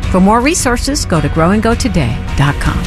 For more resources, go to growandgotoday.com.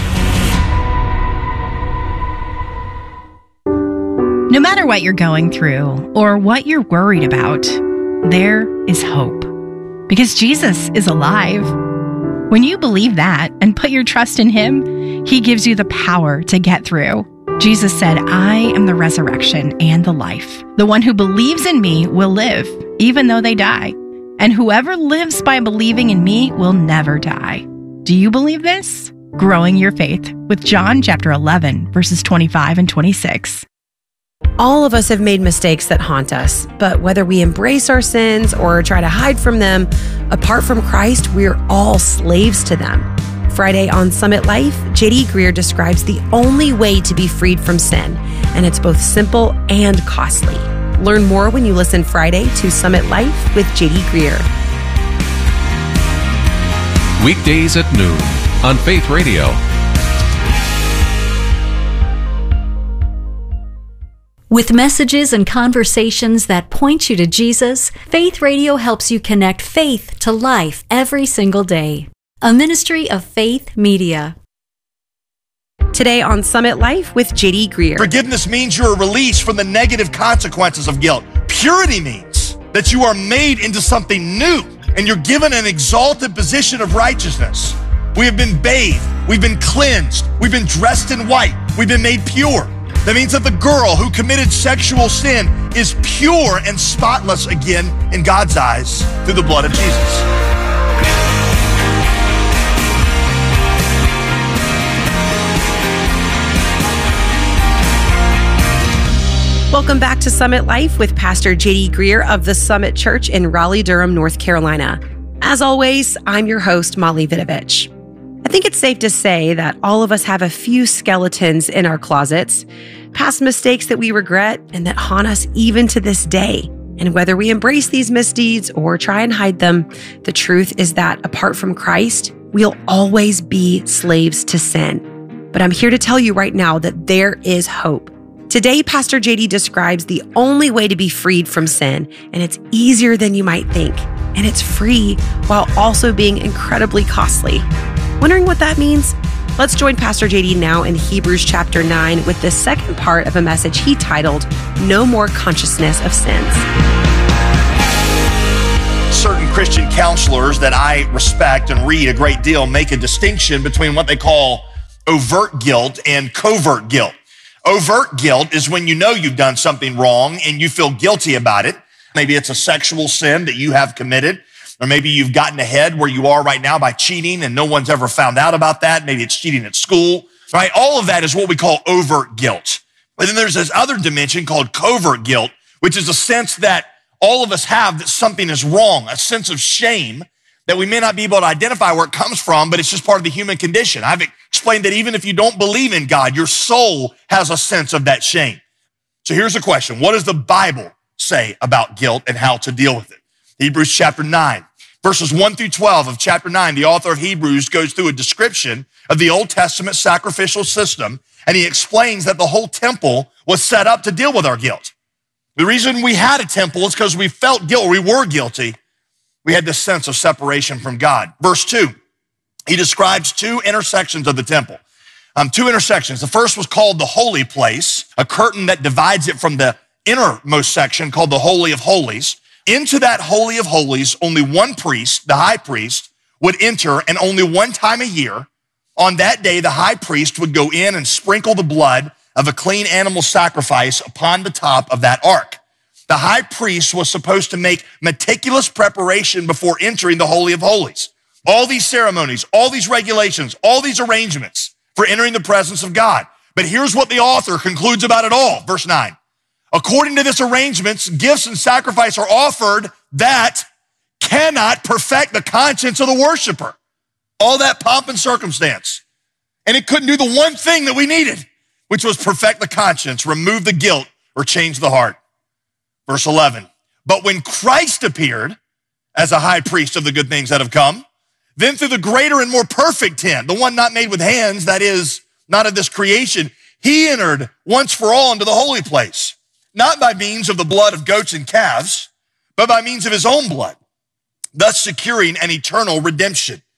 No matter what you're going through or what you're worried about, there is hope. Because Jesus is alive. When you believe that and put your trust in Him, He gives you the power to get through. Jesus said, "I am the resurrection and the life. The one who believes in me will live, even though they die. And whoever lives by believing in me will never die." Do you believe this? Growing your faith with John chapter 11, verses 25 and 26. All of us have made mistakes that haunt us, but whether we embrace our sins or try to hide from them, apart from Christ, we're all slaves to them. Friday on Summit Life, J.D. Greear describes the only way to be freed from sin, and it's both simple and costly. Learn more when you listen Friday to Summit Life with J.D. Greear. Weekdays at noon on Faith Radio. With messages and conversations that point you to Jesus, Faith Radio helps you connect faith to life every single day. A ministry of Faith Media. Today on Summit Life with J.D. Greear. Forgiveness means you're released from the negative consequences of guilt. Purity means that you are made into something new and you're given an exalted position of righteousness. We have been bathed, we've been cleansed, we've been dressed in white, we've been made pure. That means that the girl who committed sexual sin is pure and spotless again in God's eyes through the blood of Jesus. Welcome back to Summit Life with Pastor J.D. Greear of the Summit Church in Raleigh-Durham, North Carolina. As always, I'm your host, Molly Vidovich. I think it's safe to say that all of us have a few skeletons in our closets, past mistakes that we regret and that haunt us even to this day. And whether we embrace these misdeeds or try and hide them, the truth is that apart from Christ, we'll always be slaves to sin. But I'm here to tell you right now that there is hope. Today, Pastor JD describes the only way to be freed from sin, and it's easier than you might think. And it's free while also being incredibly costly. Wondering what that means? Let's join Pastor JD now in Hebrews chapter 9 with the second part of a message he titled, No More Consciousness of Sins. Certain Christian counselors that I respect and read a great deal make a distinction between what they call overt guilt and covert guilt. Overt guilt is when you know you've done something wrong and you feel guilty about it. Maybe it's a sexual sin that you have committed, or maybe you've gotten ahead where you are right now by cheating and no one's ever found out about that. Maybe it's cheating at school, right? All of that is what we call overt guilt. But then there's this other dimension called covert guilt, which is a sense that all of us have that something is wrong, a sense of shame that we may not be able to identify where it comes from, but it's just part of the human condition. I've explained that even if you don't believe in God, your soul has a sense of that shame. So here's the question. What does the Bible say about guilt and how to deal with it? Hebrews chapter 9, verses 1 through 12 of chapter 9, the author of Hebrews goes through a description of the Old Testament sacrificial system, and he explains that the whole temple was set up to deal with our guilt. The reason we had a temple is because we felt guilt, or we were guilty. We had this sense of separation from God. Verse 2, he describes two intersections of the temple. Two intersections. The first was called the holy place, a curtain that divides it from the innermost section called the Holy of Holies. Into that Holy of Holies, only one priest, the high priest, would enter, and only one time a year. On that day, the high priest would go in and sprinkle the blood of a clean animal sacrifice upon the top of that ark. The high priest was supposed to make meticulous preparation before entering the Holy of Holies. All these ceremonies, all these regulations, all these arrangements for entering the presence of God. But here's what the author concludes about it all. Verse 9. According to this arrangements, gifts and sacrifice are offered that cannot perfect the conscience of the worshiper. All that pomp and circumstance. And it couldn't do the one thing that we needed, which was perfect the conscience, remove the guilt, or change the heart. Verse 11, but when Christ appeared as a high priest of the good things that have come, then through the greater and more perfect tent, the one not made with hands, that is, not of this creation, he entered once for all into the holy place, not by means of the blood of goats and calves, but by means of his own blood, thus securing an eternal redemption.